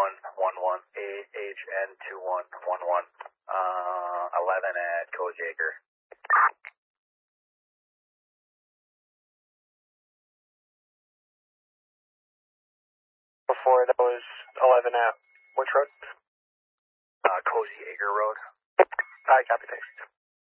2111, AHN 2111, 11 at Cozy Acre. Before that was 11 at which road? Cozy Acre Road. Alright, copy, thanks.